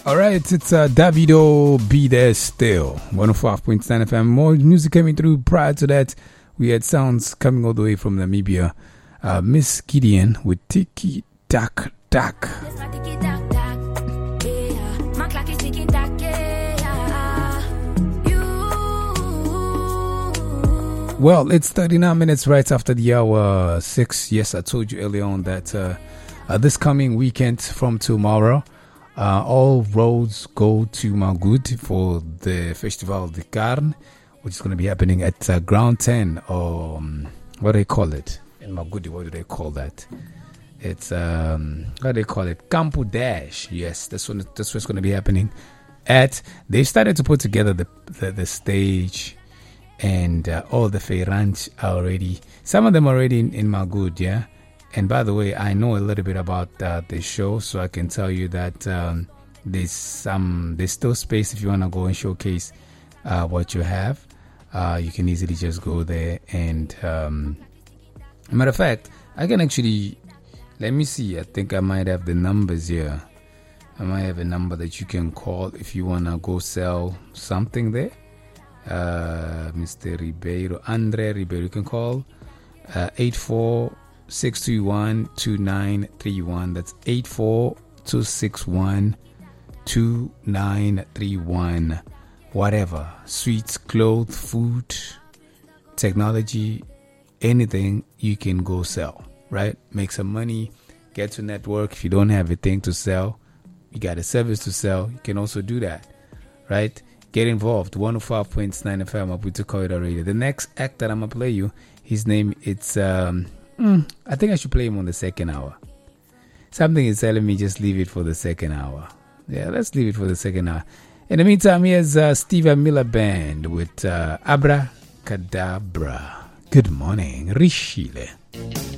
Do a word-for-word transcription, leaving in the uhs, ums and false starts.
Alright, it's uh, Davido, Be There Still, one oh five point nine F M. More music coming through. Prior to that, we had sounds coming all the way from Namibia. Uh, Miss Gideon with Tiki Tak Tak. Well, it's thirty-nine minutes right after the hour six. Yes, I told you earlier on that uh, uh, this coming weekend from tomorrow, Uh, all roads go to Malgoed for the Festival de Carne, which is going to be happening at uh, Ground ten, or um, what do they call it? In Malgoed, what do they call that? It's, um, what do they call it? Campo Dash. Yes, that's, when, that's what's going to be happening at. They started to put together the, the, the stage and uh, all the feiranch already. Some of them already in, in Malgoed, yeah? And by the way, I know a little bit about uh, the show, so I can tell you that um, there's some there's still space if you want to go and showcase uh, what you have. Uh, you can easily just go there. And um, matter of fact, I can actually let me see. I think I might have the numbers here. I might have a number that you can call if you want to go sell something there. Uh, Mister Ribeiro, Andre Ribeiro, you can call uh, eight four. six two one, two nine three one. That's eight four two six one, two nine three one. Whatever. Sweets, clothes, food, technology, anything you can go sell, right? Make some money, get to network. If you don't have a thing to sell, you got a service to sell, you can also do that, right? Get involved. one oh five point nine F M, Maputo Corridor Radio. The next act that I'm going to play you, his name, it's... um. Mm, I think I should play him on the second hour. Something is telling me just leave it for the second hour. Yeah, let's leave it for the second hour. In the meantime, here's uh, Steven Miller Band with uh, Abra Cadabra. Good morning, Rishile.